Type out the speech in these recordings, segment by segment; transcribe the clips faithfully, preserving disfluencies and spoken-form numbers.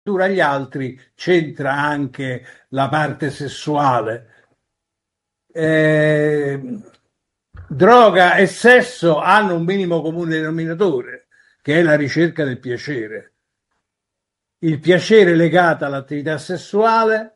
addirittura gli altri c'entra anche la parte sessuale. Eh, droga e sesso hanno un minimo comune denominatore, che è la ricerca del piacere. Il piacere legato all'attività sessuale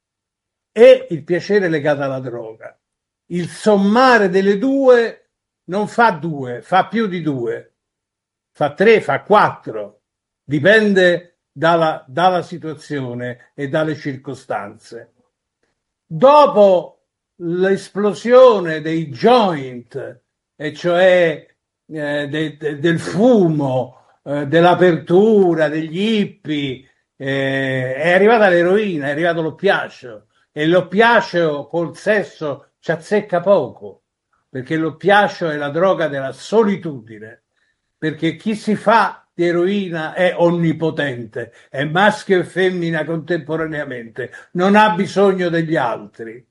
e il piacere legato alla droga. Il sommare delle due non fa due, fa più di due, fa tre, fa quattro, dipende dalla, dalla situazione e dalle circostanze. Dopo l'esplosione dei joint, e cioè eh, de, de, del fumo, eh, dell'apertura, degli hippie, eh, è arrivata l'eroina, è arrivato l'oppiaceo, e l'oppiaceo col sesso ci azzecca poco, perché l'oppiaceo è la droga della solitudine, perché chi si fa di eroina è onnipotente, è maschio e femmina contemporaneamente, non ha bisogno degli altri,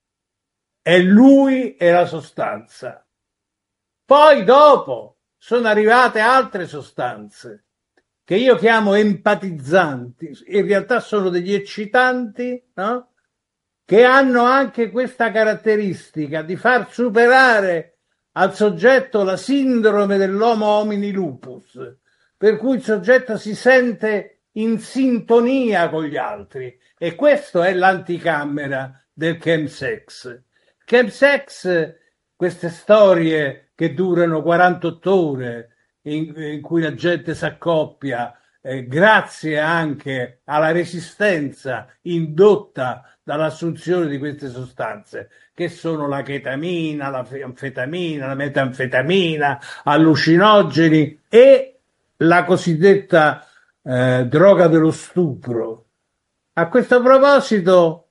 è lui e la sostanza. Poi dopo sono arrivate altre sostanze che io chiamo empatizzanti, in realtà sono degli eccitanti, no? Che hanno anche questa caratteristica di far superare al soggetto la sindrome dell'homo homini lupus, per cui il soggetto si sente in sintonia con gli altri, e questo è l'anticamera del chemsex. Chemsex, queste storie che durano quarantotto ore, in, in cui la gente si accoppia, eh, grazie anche alla resistenza indotta dall'assunzione di queste sostanze, che sono la chetamina, la anfetamina, la metanfetamina, allucinogeni e la cosiddetta eh, droga dello stupro. A questo proposito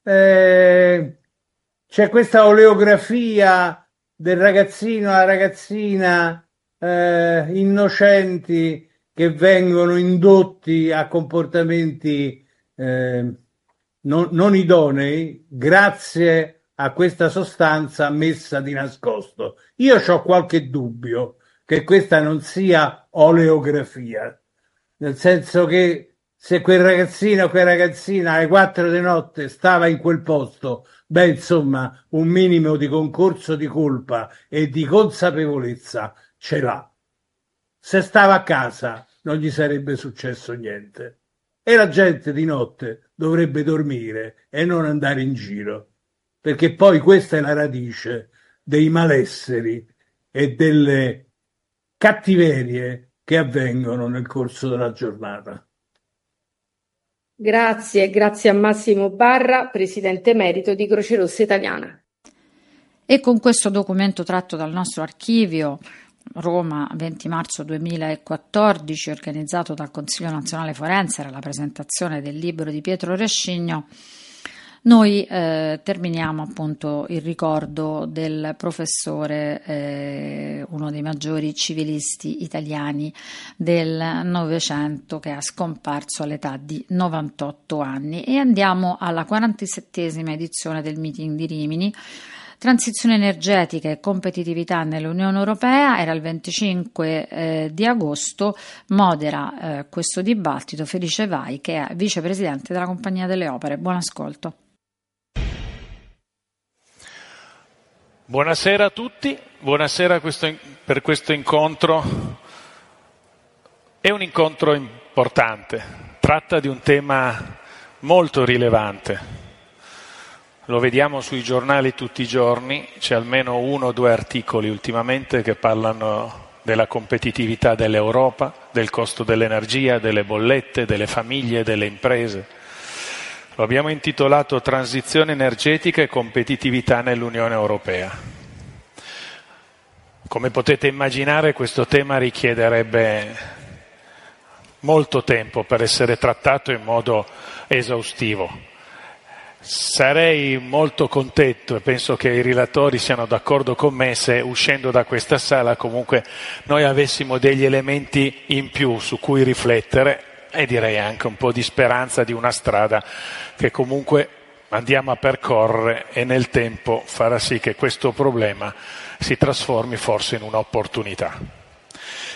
eh, c'è questa oleografia del ragazzino e la ragazzina eh, innocenti che vengono indotti a comportamenti eh, non, non idonei grazie a questa sostanza messa di nascosto. Io ho qualche dubbio che questa non sia oleografia, nel senso che se quel ragazzino o quella ragazzina alle quattro di notte stava in quel posto, beh, insomma, un minimo di concorso di colpa e di consapevolezza ce l'ha. Se stava a casa non gli sarebbe successo niente. E la gente di notte dovrebbe dormire e non andare in giro, perché poi questa è la radice dei malesseri e delle cattiverie che avvengono nel corso della giornata. Grazie, grazie a Massimo Barra, Presidente Emerito di Croce Rossa Italiana. E con questo documento tratto dal nostro archivio, Roma, venti marzo duemilaquattordici, organizzato dal Consiglio Nazionale Forense, era la presentazione del libro di Pietro Rescigno, noi eh, terminiamo appunto il ricordo del professore, eh, uno dei maggiori civilisti italiani del Novecento, che è scomparso all'età di novantotto anni, e andiamo alla quarantasettesima edizione del meeting di Rimini. Transizione energetica e competitività nell'Unione Europea, era il venticinque eh, di agosto, modera eh, questo dibattito Felice Vai, che è vicepresidente della Compagnia delle Opere. Buon ascolto. Buonasera a tutti, buonasera questo, per questo incontro. È un incontro importante, tratta di un tema molto rilevante. Lo vediamo sui giornali tutti i giorni, c'è almeno uno o due articoli ultimamente che parlano della competitività dell'Europa, del costo dell'energia, delle bollette, delle famiglie, delle imprese. Lo abbiamo intitolato Transizione energetica e competitività nell'Unione Europea. Come potete immaginare, questo tema richiederebbe molto tempo per essere trattato in modo esaustivo. Sarei molto contento, e penso che i relatori siano d'accordo con me, se uscendo da questa sala comunque noi avessimo degli elementi in più su cui riflettere, e direi anche un po' di speranza di una strada che comunque andiamo a percorrere e nel tempo farà sì che questo problema si trasformi forse in un'opportunità.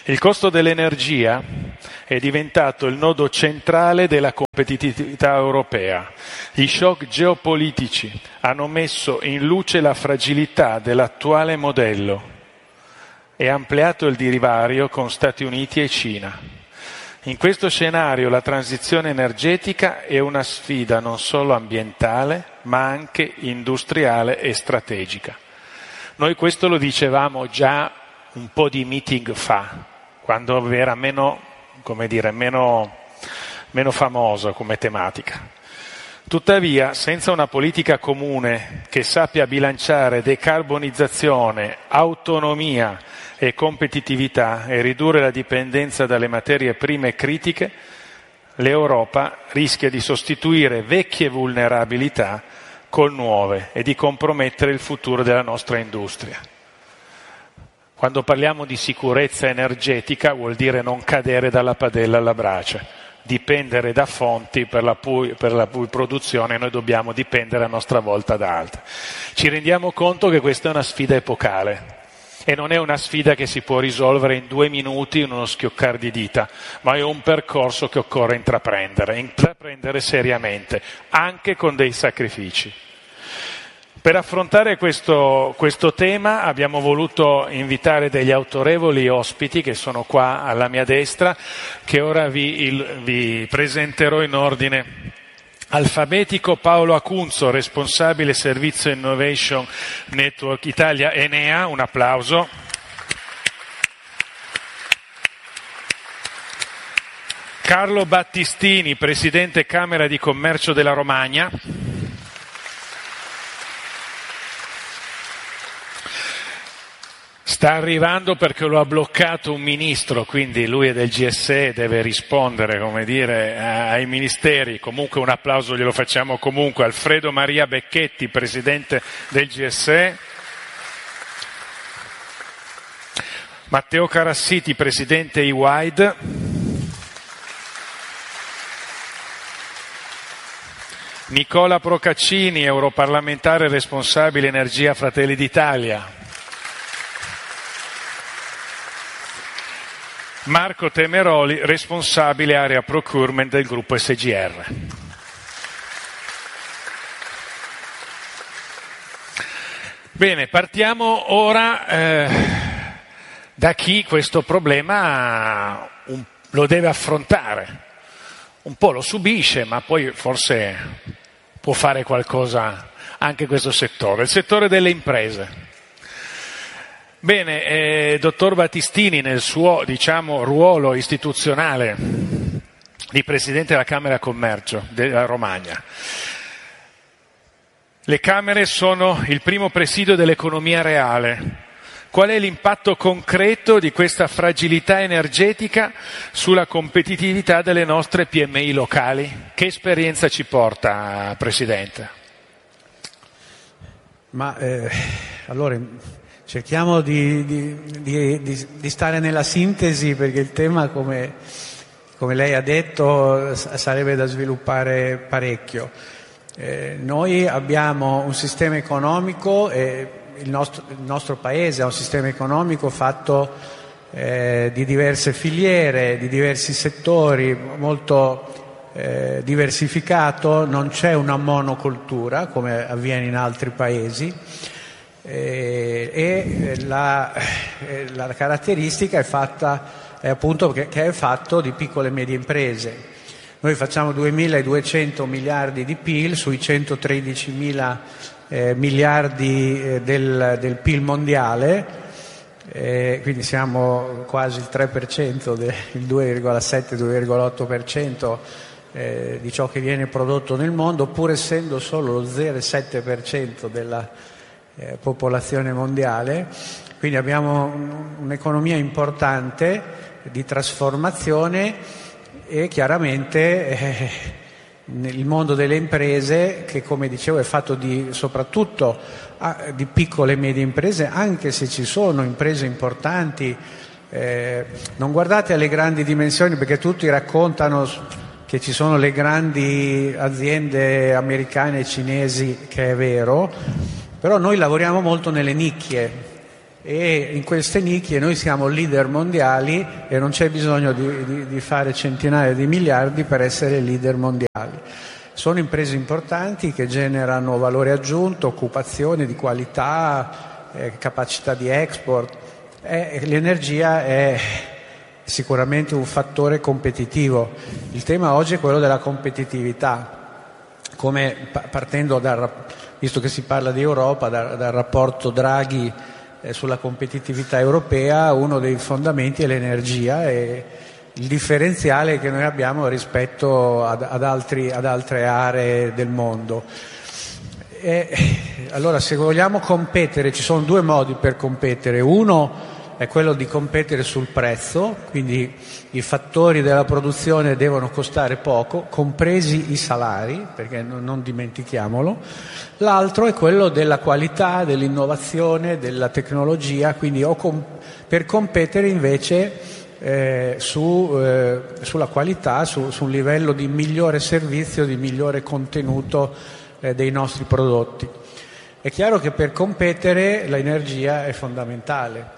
Il costo dell'energia è diventato il nodo centrale della competitività europea. Gli shock geopolitici hanno messo in luce la fragilità dell'attuale modello e ampliato il divario con Stati Uniti e Cina. In questo scenario la transizione energetica è una sfida non solo ambientale, ma anche industriale e strategica. Noi questo lo dicevamo già un po' di meeting fa, quando era meno, come dire, meno, meno famosa come tematica. Tuttavia, senza una politica comune che sappia bilanciare decarbonizzazione, autonomia e competitività e ridurre la dipendenza dalle materie prime critiche, l'Europa rischia di sostituire vecchie vulnerabilità con nuove e di compromettere il futuro della nostra industria. Quando parliamo di sicurezza energetica vuol dire non cadere dalla padella alla brace, dipendere da fonti per la cui, per la cui produzione noi dobbiamo dipendere a nostra volta da altre. Ci rendiamo conto che questa è una sfida epocale e non è una sfida che si può risolvere in due minuti in uno schioccare di dita, ma è un percorso che occorre intraprendere, intraprendere seriamente, anche con dei sacrifici. Per affrontare questo, questo tema abbiamo voluto invitare degli autorevoli ospiti che sono qua alla mia destra, che ora vi, il, vi presenterò in ordine alfabetico. Paolo Acunzo, responsabile Servizio Innovation Network Italia Enea, un applauso. Carlo Battistini, presidente Camera di Commercio della Romagna. Sta arrivando perché lo ha bloccato un ministro, quindi lui è del G S E, deve rispondere, come dire, ai ministeri. Comunque un applauso glielo facciamo comunque. Alfredo Maria Becchetti, presidente del G S E. Matteo Carassiti, presidente I W I D. Nicola Procaccini, europarlamentare responsabile Energia Fratelli d'Italia. Marco Temeroli, responsabile area procurement del gruppo S G R. Bene, partiamo ora eh, da chi questo problema un, lo deve affrontare. Un po' lo subisce, ma poi forse può fare qualcosa anche questo settore, il settore delle imprese. Bene, eh, dottor Battistini, nel suo, diciamo, ruolo istituzionale di Presidente della Camera Commercio della Romagna, le Camere sono il primo presidio dell'economia reale. Qual è l'impatto concreto di questa fragilità energetica sulla competitività delle nostre P M I locali? Che esperienza ci porta, Presidente? Ma eh, allora... cerchiamo di, di, di, di, di stare nella sintesi, perché il tema, come, come lei ha detto, sarebbe da sviluppare parecchio. Eh, noi abbiamo un sistema economico, e il nostro, il nostro Paese ha un sistema economico fatto eh, di diverse filiere, di diversi settori, molto eh, diversificato, non c'è una monocoltura come avviene in altri Paesi. Eh, e la, eh, la caratteristica è fatta è appunto che, che è fatto di piccole e medie imprese. Noi facciamo duemiladuecento miliardi di P I L sui centotredicimila eh, miliardi eh, del, del P I L mondiale, eh, quindi siamo quasi il tre per cento, del, il due virgola sette due virgola otto per cento eh, di ciò che viene prodotto nel mondo, pur essendo solo lo zero virgola sette per cento della Eh, popolazione mondiale. Quindi abbiamo un, un'economia importante di trasformazione e chiaramente eh, il mondo delle imprese, che come dicevo è fatto di, soprattutto ah, di piccole e medie imprese, anche se ci sono imprese importanti. Eh, non guardate alle grandi dimensioni, perché tutti raccontano che ci sono le grandi aziende americane e cinesi, che è vero, però noi lavoriamo molto nelle nicchie e in queste nicchie noi siamo leader mondiali e non c'è bisogno di, di, di fare centinaia di miliardi per essere leader mondiali. Sono imprese importanti che generano valore aggiunto, occupazione di qualità, eh, capacità di export. Eh, l'energia è sicuramente un fattore competitivo. Il tema oggi è quello della competitività, come partendo dal, visto che si parla di Europa, dal, dal rapporto Draghi eh, sulla competitività europea, uno dei fondamenti è l'energia e il differenziale che noi abbiamo rispetto ad, ad, altri, ad altre aree del mondo. E, allora, se vogliamo competere, ci sono due modi per competere. Uno è quello di competere sul prezzo, quindi i fattori della produzione devono costare poco, compresi i salari, perché non, non dimentichiamolo. L'altro è quello della qualità, dell'innovazione, della tecnologia, quindi o com- per competere invece eh, su, eh, sulla qualità, su, su un livello di migliore servizio, di migliore contenuto eh, dei nostri prodotti. È chiaro che per competere l'energia è fondamentale.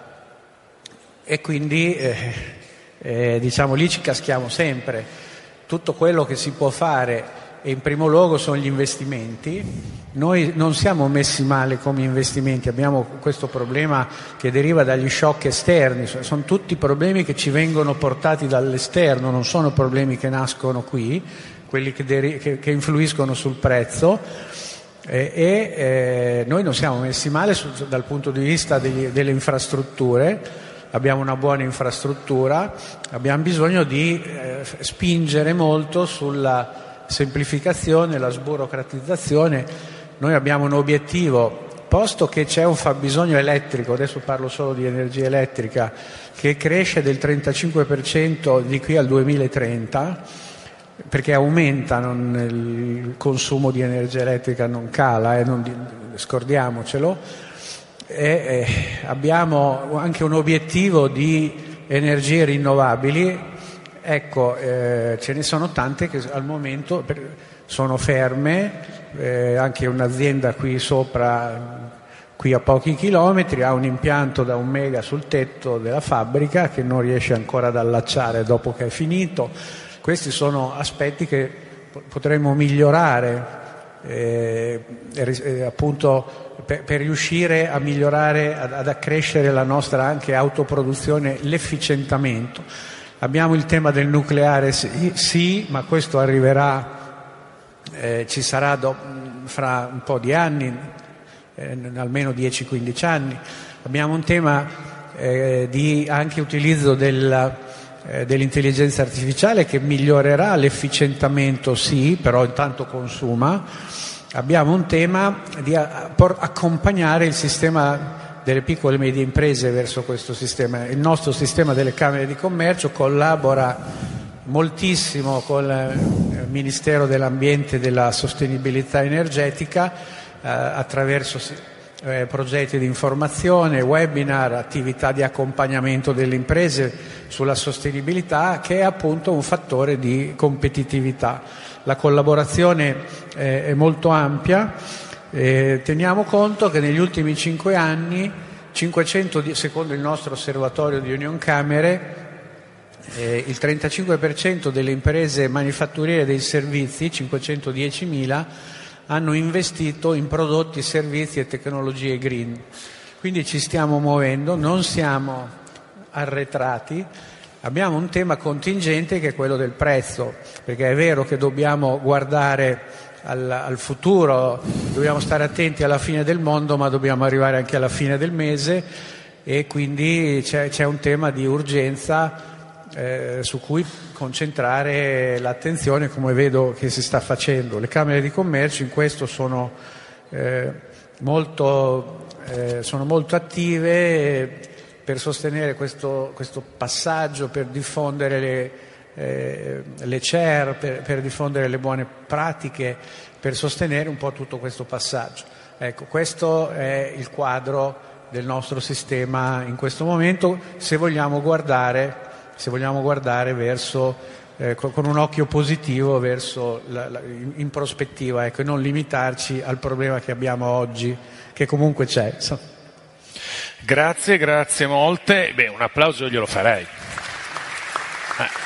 E quindi eh, eh, diciamo lì ci caschiamo sempre. Tutto quello che si può fare, e in primo luogo sono gli investimenti. Noi non siamo messi male come investimenti, abbiamo questo problema che deriva dagli shock esterni, sono tutti problemi che ci vengono portati dall'esterno, non sono problemi che nascono qui, quelli che, deri- che, che influiscono sul prezzo. E, e eh, noi non siamo messi male su, dal punto di vista degli, delle infrastrutture. Abbiamo una buona infrastruttura, abbiamo bisogno di eh, spingere molto sulla semplificazione, la sburocratizzazione. Noi abbiamo un obiettivo, posto che c'è un fabbisogno elettrico, adesso parlo solo di energia elettrica, che cresce del trentacinque per cento di qui al duemilatrenta, perché aumenta, non, il consumo di energia elettrica non cala, eh, non, scordiamocelo. E eh, abbiamo anche un obiettivo di energie rinnovabili. Ecco, eh, ce ne sono tante che al momento per, sono ferme, eh, anche un'azienda qui sopra, qui a pochi chilometri, ha un impianto da un mega sul tetto della fabbrica che non riesce ancora ad allacciare dopo che è finito. Questi sono aspetti che potremmo migliorare, eh, eh, appunto Per, per riuscire a migliorare, ad, ad accrescere la nostra anche autoproduzione, l'efficientamento. Abbiamo il tema del nucleare, sì, sì ma questo arriverà, eh, ci sarà do, fra un po' di anni, eh, almeno dieci quindici anni. Abbiamo un tema eh, di anche utilizzo del, eh, dell'intelligenza artificiale che migliorerà l'efficientamento, sì, però intanto consuma. Abbiamo un tema di accompagnare il sistema delle piccole e medie imprese verso questo sistema. Il nostro sistema delle Camere di Commercio collabora moltissimo con il Ministero dell'Ambiente e della Sostenibilità Energetica eh, attraverso eh, progetti di informazione, webinar, attività di accompagnamento delle imprese sulla sostenibilità, che è appunto un fattore di competitività. La collaborazione eh, è molto ampia, eh, teniamo conto che negli ultimi cinque anni, cinquecento, secondo il nostro osservatorio di Unioncamere, eh, il trentacinque per cento delle imprese manifatturiere dei servizi, cinquecentodiecimila, hanno investito in prodotti, servizi e tecnologie green. Quindi ci stiamo muovendo, non siamo arretrati. Abbiamo un tema contingente che è quello del prezzo, perché è vero che dobbiamo guardare al, al futuro, dobbiamo stare attenti alla fine del mondo, ma dobbiamo arrivare anche alla fine del mese e quindi c'è, c'è un tema di urgenza eh, su cui concentrare l'attenzione, come vedo che si sta facendo. Le Camere di Commercio in questo sono, eh, molto, eh, sono molto attive eh, per sostenere questo, questo passaggio, per diffondere le, eh, le C E R, per, per diffondere le buone pratiche, per sostenere un po' tutto questo passaggio. Ecco, questo è il quadro del nostro sistema in questo momento, se vogliamo guardare, se vogliamo guardare verso, eh, con un occhio positivo verso la, la, in prospettiva, ecco, e non limitarci al problema che abbiamo oggi, che comunque c'è. Grazie, grazie molte. Beh, un applauso glielo farei. Eh.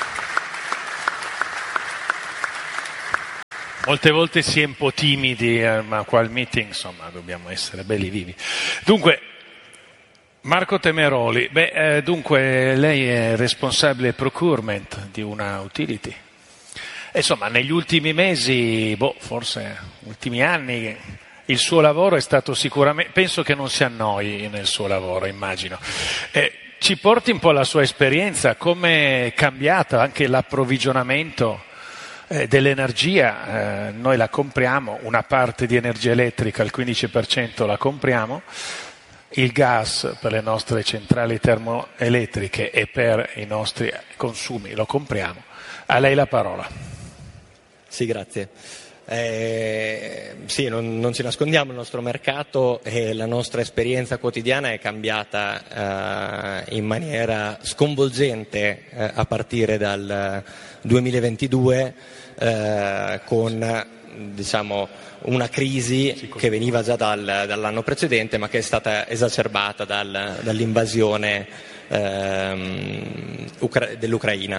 Molte volte si è un po' timidi, eh, ma qua al meeting, insomma, dobbiamo essere belli vivi. Dunque, Marco Temeroli, beh, eh, dunque lei è responsabile procurement di una utility. E, insomma, negli ultimi mesi, boh, forse ultimi anni, il suo lavoro è stato sicuramente, penso che non si annoi nel suo lavoro, immagino. Eh, ci porti un po' la sua esperienza, come è cambiato anche l'approvvigionamento eh, dell'energia. Eh, noi la compriamo, una parte di energia elettrica, il quindici per cento la compriamo, il gas per le nostre centrali termoelettriche e per i nostri consumi lo compriamo. A lei la parola. Sì, grazie. Eh, sì, non, non ci nascondiamo, il nostro mercato e la nostra esperienza quotidiana è cambiata eh, in maniera sconvolgente eh, a partire dal duemilaventidue eh, con diciamo una crisi che veniva già dal, dall'anno precedente, ma che è stata esacerbata dal, dall'invasione ehm, Ucra- dell'Ucraina.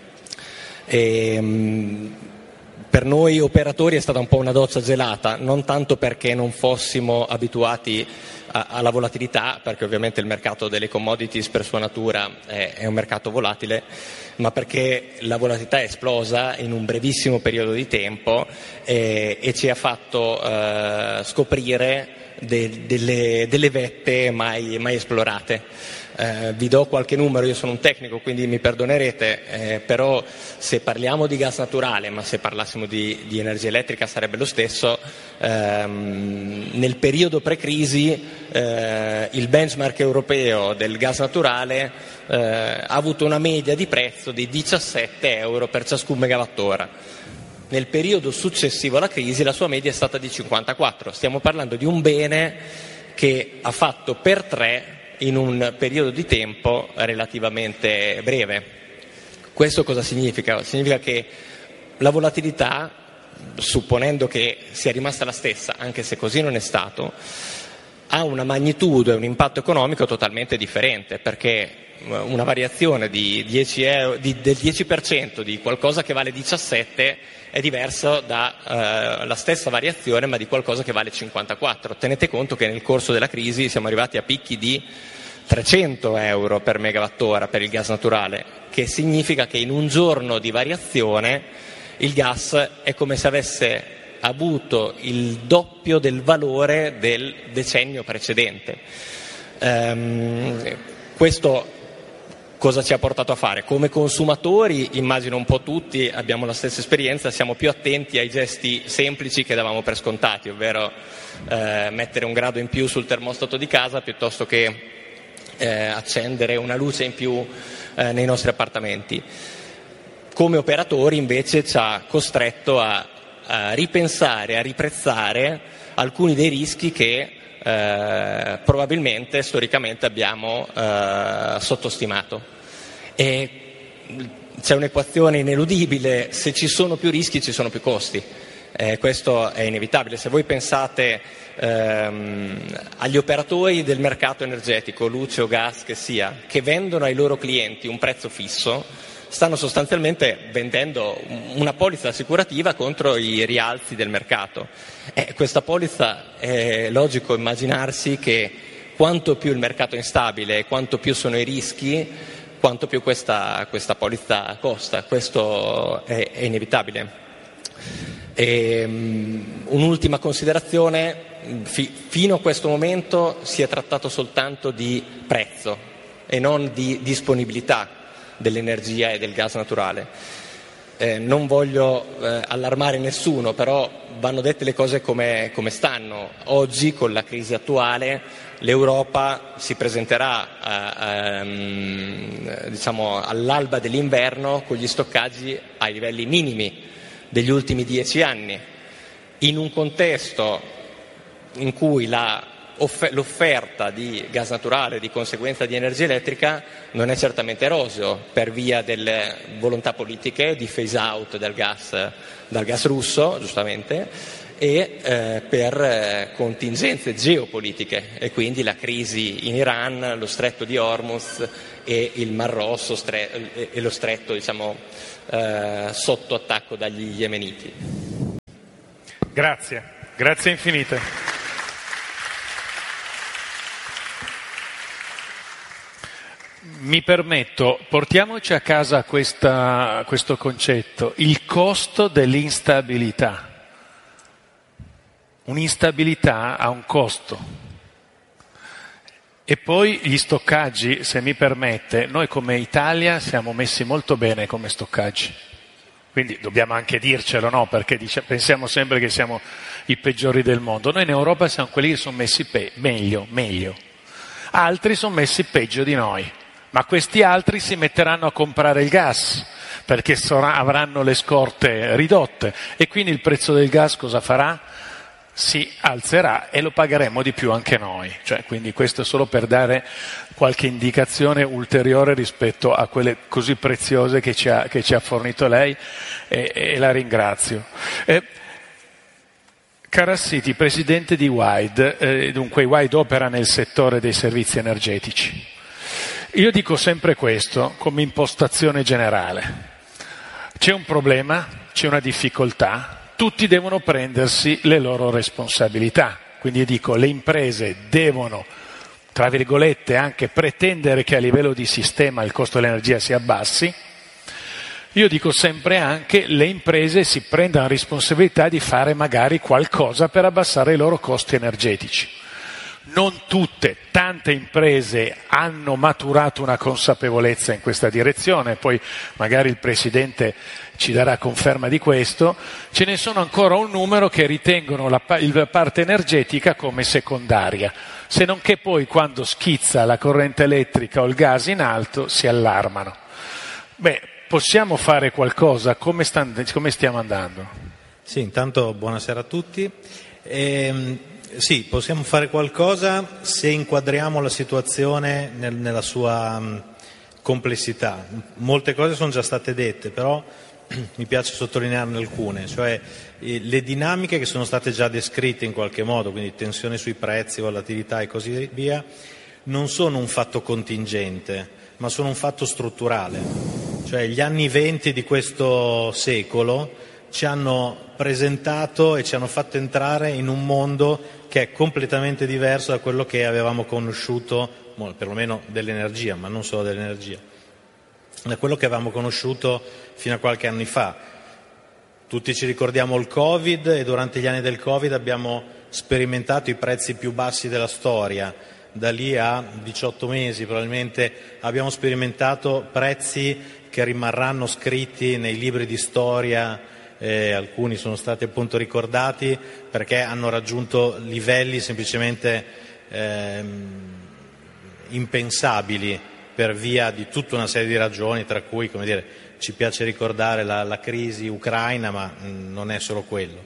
E, per noi operatori è stata un po' una doccia gelata, non tanto perché non fossimo abituati a, alla volatilità, perché ovviamente il mercato delle commodities per sua natura è, è un mercato volatile, ma perché la volatilità è esplosa in un brevissimo periodo di tempo e, e ci ha fatto eh, scoprire de, delle, delle vette mai, mai esplorate. Eh, vi do qualche numero, io sono un tecnico quindi mi perdonerete, eh, però se parliamo di gas naturale, ma se parlassimo di, di energia elettrica sarebbe lo stesso, ehm, nel periodo pre-crisi eh, il benchmark europeo del gas naturale eh, ha avuto una media di prezzo di diciassette euro per ciascun megawattora. Nel periodo successivo alla crisi la sua media è stata di cinquantaquattro. Stiamo parlando di un bene che ha fatto per tre in un periodo di tempo relativamente breve. Questo cosa significa? Significa che la volatilità, supponendo che sia rimasta la stessa, anche se così non è stato, ha una magnitudo e un impatto economico totalmente differente, perché una variazione di dieci euro, di, del dieci per cento di qualcosa che vale diciassette è diverso dalla eh, stessa variazione ma di qualcosa che vale cinquantaquattro. Tenete conto che nel corso della crisi siamo arrivati a picchi di trecento euro per megawattora per il gas naturale, che significa che in un giorno di variazione il gas è come se avesse avuto il doppio del valore del decennio precedente. Ehm, questo cosa ci ha portato a fare? Come consumatori, immagino un po' tutti abbiamo la stessa esperienza, siamo più attenti ai gesti semplici che davamo per scontati, ovvero eh, mettere un grado in più sul termostato di casa piuttosto che eh, accendere una luce in più eh, nei nostri appartamenti. Come operatori invece ci ha costretto a, a ripensare, a riprezzare alcuni dei rischi che Eh, probabilmente storicamente abbiamo eh, sottostimato, e c'è un'equazione ineludibile: se ci sono più rischi ci sono più costi, eh, questo è inevitabile. Se voi pensate ehm, agli operatori del mercato energetico, luce o gas che sia, che vendono ai loro clienti un prezzo fisso, stanno sostanzialmente vendendo una polizza assicurativa contro i rialzi del mercato. E questa polizza è logico immaginarsi che quanto più il mercato è instabile e quanto più sono i rischi, quanto più questa, questa polizza costa. Questo è, è inevitabile. E, um, un'ultima considerazione: fi, fino a questo momento si è trattato soltanto di prezzo e non di disponibilità dell'energia e del gas naturale. Eh, non voglio eh, allarmare nessuno, però vanno dette le cose come, come stanno. Oggi, con la crisi attuale, l'Europa si presenterà a, a, diciamo, all'alba dell'inverno con gli stoccaggi ai livelli minimi degli ultimi dieci anni, in un contesto in cui la l'offerta di gas naturale, di conseguenza di energia elettrica, non è certamente roseo per via delle volontà politiche di phase out del gas, dal gas russo, giustamente, e eh, per eh, contingenze geopolitiche, e quindi la crisi in Iran, lo stretto di Hormuz e il Mar Rosso stre- e lo stretto, diciamo, eh, sotto attacco dagli yemeniti. Grazie, grazie infinite. Mi permetto, portiamoci a casa questa, questo concetto, il costo dell'instabilità. Un'instabilità ha un costo. E poi gli stoccaggi, se mi permette, noi come Italia siamo messi molto bene come stoccaggi. Quindi dobbiamo anche dircelo, no? Perché dice, pensiamo sempre che siamo i peggiori del mondo. Noi in Europa siamo quelli che sono messi pe- meglio, meglio. Altri sono messi peggio di noi. Ma questi altri si metteranno a comprare il gas, perché sora- avranno le scorte ridotte. E quindi il prezzo del gas cosa farà? Si alzerà e lo pagheremo di più anche noi. Cioè, quindi questo è solo per dare qualche indicazione ulteriore rispetto a quelle così preziose che ci ha, che ci ha fornito lei, e, e la ringrazio. Eh, Carassiti, presidente di Wide, eh, dunque Wide opera nel settore dei servizi energetici. Io dico sempre questo come impostazione generale. C'è un problema, c'è una difficoltà, tutti devono prendersi le loro responsabilità. Quindi io dico, le imprese devono, tra virgolette, anche pretendere che a livello di sistema il costo dell'energia si abbassi. Io dico sempre anche, le imprese si prendano la responsabilità di fare magari qualcosa per abbassare i loro costi energetici. Non tutte, tante imprese hanno maturato una consapevolezza in questa direzione, poi magari il Presidente ci darà conferma di questo. Ce ne sono ancora un numero che ritengono la, la parte energetica come secondaria, se non che poi quando schizza la corrente elettrica o il gas in alto si allarmano. Beh, possiamo fare qualcosa? Come, sta, come stiamo andando? Sì, intanto buonasera a tutti. Ehm... Sì, possiamo fare qualcosa se inquadriamo la situazione nel, nella sua um, complessità. Molte cose sono già state dette, però mi piace sottolinearne alcune, cioè eh, le dinamiche che sono state già descritte in qualche modo, quindi tensione sui prezzi, volatilità e così via, non sono un fatto contingente, ma sono un fatto strutturale. Cioè gli anni venti di questo secolo ci hanno presentato e ci hanno fatto entrare in un mondo che è completamente diverso da quello che avevamo conosciuto, perlomeno dell'energia, ma non solo dell'energia, da quello che avevamo conosciuto fino a qualche anno fa. Tutti ci ricordiamo il Covid e durante gli anni del Covid abbiamo sperimentato i prezzi più bassi della storia. Da lì a diciotto mesi probabilmente abbiamo sperimentato prezzi che rimarranno scritti nei libri di storia. Eh, alcuni sono stati appunto ricordati perché hanno raggiunto livelli semplicemente ehm, impensabili per via di tutta una serie di ragioni, tra cui, come dire, ci piace ricordare la, la crisi ucraina, ma mh, non è solo quello.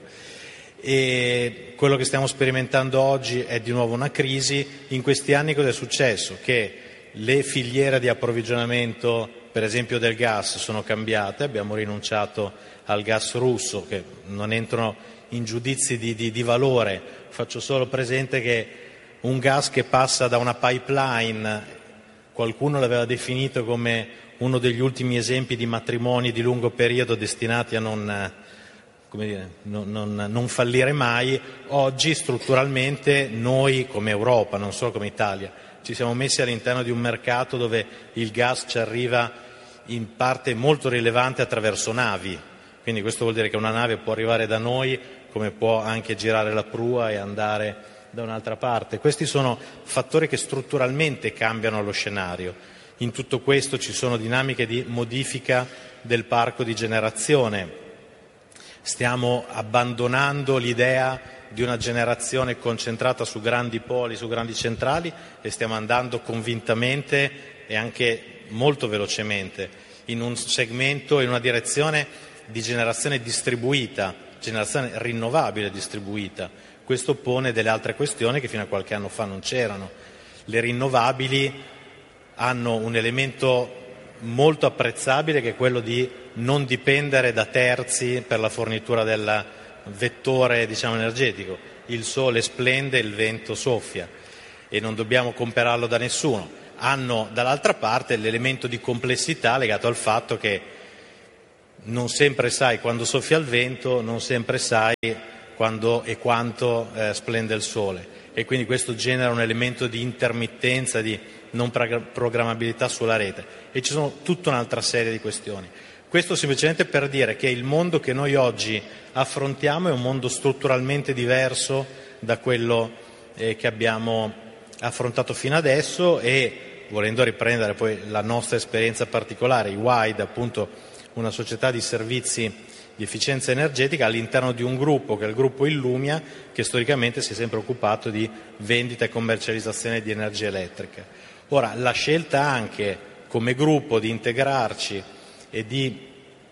E quello che stiamo sperimentando oggi è di nuovo una crisi. In questi anni cosa è successo? Che le filiere di approvvigionamento, per esempio del gas, sono cambiate, abbiamo rinunciato al gas russo, che non entrano in giudizi di, di, di valore, faccio solo presente che un gas che passa da una pipeline, qualcuno l'aveva definito come uno degli ultimi esempi di matrimoni di lungo periodo destinati a non, come dire, non, non, non fallire mai. Oggi strutturalmente noi come Europa, non solo come Italia, ci siamo messi all'interno di un mercato dove il gas ci arriva in parte molto rilevante attraverso navi. Quindi questo vuol dire che una nave può arrivare da noi come può anche girare la prua e andare da un'altra parte. Questi sono fattori che strutturalmente cambiano lo scenario. In tutto questo ci sono dinamiche di modifica del parco di generazione. Stiamo abbandonando l'idea di una generazione concentrata su grandi poli, su grandi centrali, e stiamo andando convintamente e anche molto velocemente in un segmento, in una direzione di generazione distribuita, generazione rinnovabile distribuita. Questo pone delle altre questioni che fino a qualche anno fa non c'erano. Le rinnovabili hanno un elemento molto apprezzabile che è quello di non dipendere da terzi per la fornitura della, vettore, diciamo, energetico. Il sole splende, il vento soffia e non dobbiamo comperarlo da nessuno. Hanno dall'altra parte l'elemento di complessità legato al fatto che non sempre sai quando soffia il vento, non sempre sai quando e quanto eh, splende il sole, e quindi questo genera un elemento di intermittenza, di non programmabilità sulla rete, e ci sono tutta un'altra serie di questioni. Questo semplicemente per dire che il mondo che noi oggi affrontiamo è un mondo strutturalmente diverso da quello eh, che abbiamo affrontato fino adesso, e volendo riprendere poi la nostra esperienza particolare, i Wide, appunto una società di servizi di efficienza energetica all'interno di un gruppo che è il gruppo Illumia, che storicamente si è sempre occupato di vendita e commercializzazione di energia elettrica. Ora, la scelta anche come gruppo di integrarci e di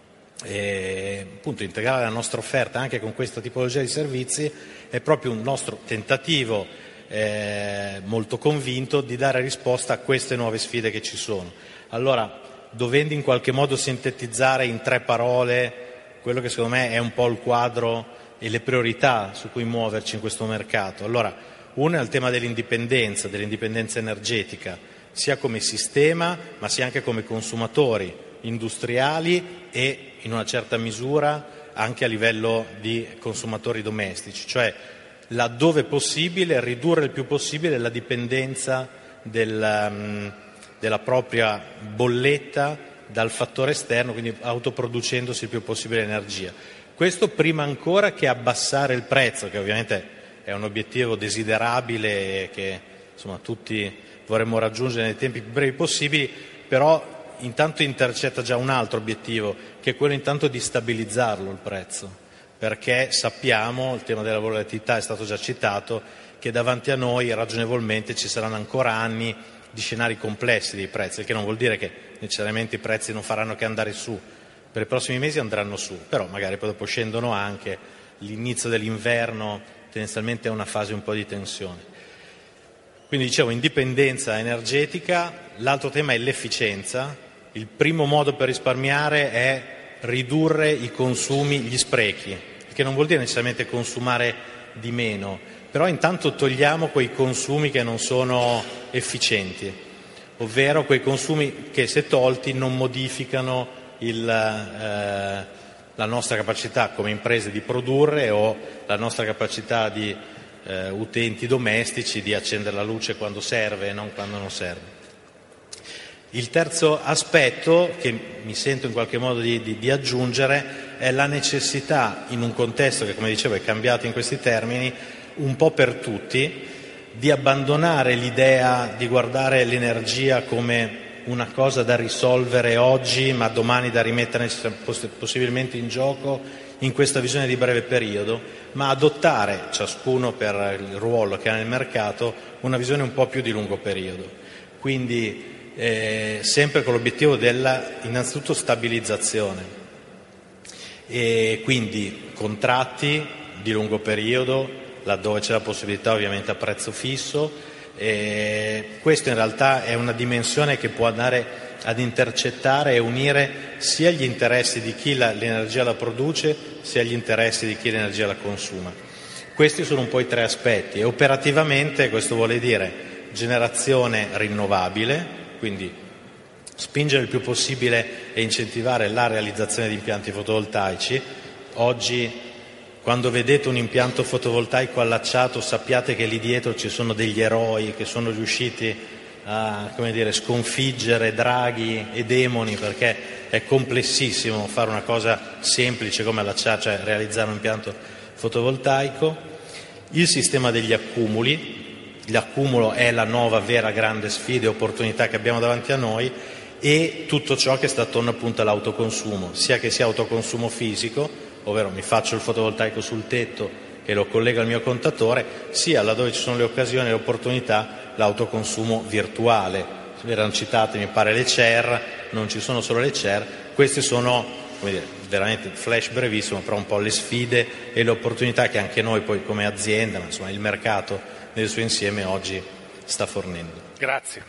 eh, appunto integrare la nostra offerta anche con questa tipologia di servizi è proprio un nostro tentativo eh, molto convinto di dare risposta a queste nuove sfide che ci sono. Allora, dovendo in qualche modo sintetizzare in tre parole quello che secondo me è un po' il quadro e le priorità su cui muoverci in questo mercato. Allora, uno è il tema dell'indipendenza, dell'indipendenza energetica, sia come sistema, ma sia anche come consumatori industriali e in una certa misura anche a livello di consumatori domestici, cioè laddove possibile ridurre il più possibile la dipendenza del, um, della propria bolletta dal fattore esterno, quindi autoproducendosi il più possibile energia. Questo prima ancora che abbassare il prezzo, che ovviamente è un obiettivo desiderabile e che insomma tutti vorremmo raggiungere nei tempi più brevi possibili, però intanto intercetta già un altro obiettivo, che è quello intanto di stabilizzarlo il prezzo, perché sappiamo, il tema della volatilità è stato già citato, che davanti a noi ragionevolmente ci saranno ancora anni di scenari complessi dei prezzi, il che non vuol dire che necessariamente i prezzi non faranno che andare su. Per i prossimi mesi andranno su, però magari poi dopo scendono anche. L'inizio dell'inverno tendenzialmente è una fase un po' di tensione. Quindi dicevo indipendenza energetica, l'altro tema è l'efficienza. Il primo modo per risparmiare è ridurre i consumi, gli sprechi, il che non vuol dire necessariamente consumare di meno, però intanto togliamo quei consumi che non sono efficienti, ovvero quei consumi che se tolti non modificano il, eh, la nostra capacità come imprese di produrre o la nostra capacità di eh, utenti domestici di accendere la luce quando serve e non quando non serve. Il terzo aspetto che mi sento in qualche modo di, di, di aggiungere è la necessità, in un contesto che come dicevo è cambiato in questi termini, un po' per tutti, di abbandonare l'idea di guardare l'energia come una cosa da risolvere oggi ma domani da rimettere possibilmente in gioco in questa visione di breve periodo, ma adottare, ciascuno per il ruolo che ha nel mercato, una visione un po' più di lungo periodo. Quindi eh, sempre con l'obiettivo della innanzitutto stabilizzazione e quindi contratti di lungo periodo, laddove c'è la possibilità ovviamente a prezzo fisso. E questo in realtà è una dimensione che può andare ad intercettare e unire sia gli interessi di chi la, l'energia la produce sia gli interessi di chi l'energia la consuma. Questi sono un po' i tre aspetti e operativamente questo vuole dire generazione rinnovabile, quindi spingere il più possibile e incentivare la realizzazione di impianti fotovoltaici. Oggi quando vedete un impianto fotovoltaico allacciato sappiate che lì dietro ci sono degli eroi che sono riusciti a, come dire, sconfiggere draghi e demoni, perché è complessissimo fare una cosa semplice come allacciare, cioè realizzare un impianto fotovoltaico. Il sistema degli accumuli, l'accumulo è la nuova vera grande sfida e opportunità che abbiamo davanti a noi, e tutto ciò che sta attorno appunto all'autoconsumo, sia che sia autoconsumo fisico, ovvero mi faccio il fotovoltaico sul tetto e lo collego al mio contatore, sia laddove ci sono le occasioni e le opportunità l'autoconsumo virtuale. Erano citate mi pare le C E R, non ci sono solo le C E R, queste sono, come dire, veramente flash brevissimo, però un po' le sfide e le opportunità che anche noi poi come azienda, ma insomma il mercato nel suo insieme oggi sta fornendo. Grazie.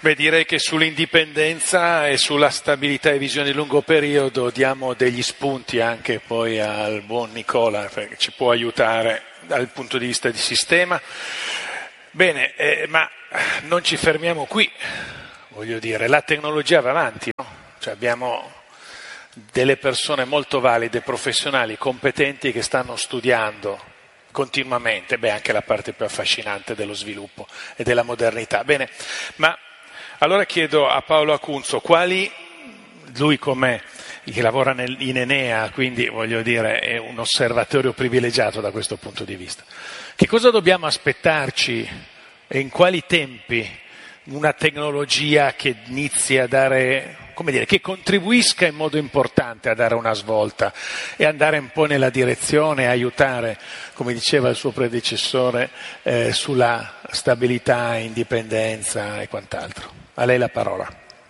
Beh, direi che sull'indipendenza e sulla stabilità e visione di lungo periodo diamo degli spunti anche poi al buon Nicola, perché ci può aiutare dal punto di vista di sistema. Bene, eh, ma non ci fermiamo qui, voglio dire, la tecnologia va avanti, no? Cioè abbiamo delle persone molto valide, professionali, competenti che stanno studiando continuamente, beh, anche la parte più affascinante dello sviluppo e della modernità. Bene, ma allora chiedo a Paolo Acunzo, quali, lui come che lavora nel, in Enea, quindi voglio dire è un osservatorio privilegiato da questo punto di vista, che cosa dobbiamo aspettarci e in quali tempi una tecnologia che inizi a dare, come dire, che contribuisca in modo importante a dare una svolta e andare un po' nella direzione, aiutare, come diceva il suo predecessore, eh, sulla stabilità, indipendenza e quant'altro. A lei la parola.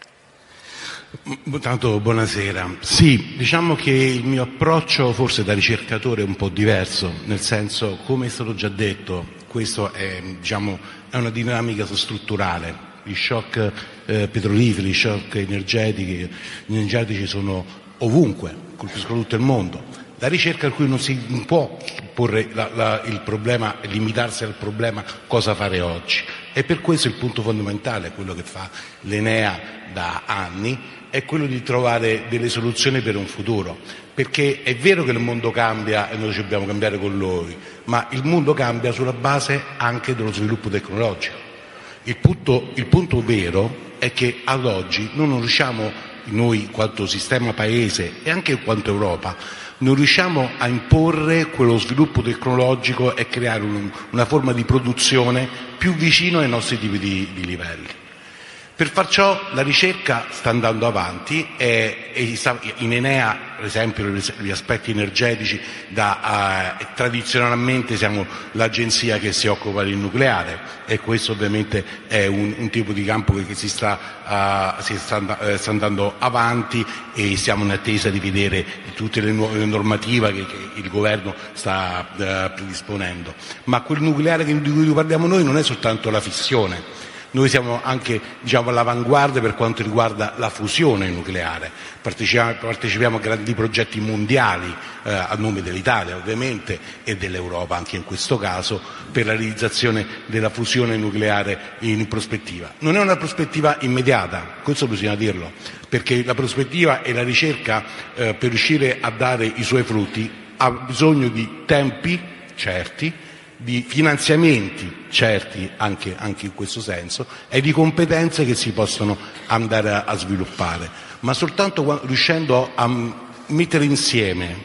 Tanto buonasera. Sì, diciamo che il mio approccio forse da ricercatore è un po' diverso, nel senso, come è stato già detto, questo è, diciamo, è una dinamica strutturale. Gli shock eh, petroliferi, gli shock energetici, energetici sono ovunque, colpiscono tutto il mondo. La ricerca al cui non si può porre la, la, il problema, limitarsi al problema cosa fare oggi. E per questo il punto fondamentale, quello che fa l'Enea da anni, è quello di trovare delle soluzioni per un futuro. Perché è vero che il mondo cambia e noi dobbiamo cambiare con lui, ma il mondo cambia sulla base anche dello sviluppo tecnologico. Il punto, il punto vero è che ad oggi non riusciamo, noi quanto sistema paese e anche quanto Europa, non riusciamo a imporre quello sviluppo tecnologico e creare un, una forma di produzione più vicino ai nostri tipi di, di livelli. Per far ciò la ricerca sta andando avanti e, e in Enea, per esempio, gli aspetti energetici, da, uh, tradizionalmente siamo l'agenzia che si occupa del nucleare e questo ovviamente è un, un tipo di campo che, che si, sta, uh, si sta, uh, sta andando avanti e siamo in attesa di vedere tutte le nuove normative che, che il governo sta uh, predisponendo. Ma quel nucleare di cui parliamo noi non è soltanto la fissione. Noi siamo anche, diciamo, all'avanguardia per quanto riguarda la fusione nucleare, partecipiamo, partecipiamo a grandi progetti mondiali eh, a nome dell'Italia ovviamente e dell'Europa anche in questo caso per la realizzazione della fusione nucleare in prospettiva. Non è una prospettiva immediata, questo bisogna dirlo, perché la prospettiva e la ricerca eh, per riuscire a dare i suoi frutti ha bisogno di tempi certi, di finanziamenti certi anche, anche in questo senso e di competenze che si possono andare a, a sviluppare, ma soltanto quando, riuscendo a mettere insieme,